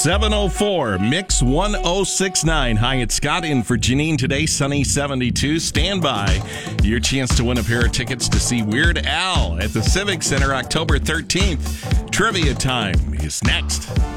704 Mix 1069. Hi, it's Scott in for Janine today. Sunny 72. Stand by. Your chance to win a pair of tickets to see Weird Al at the Civic Center October 13th. Trivia time is next.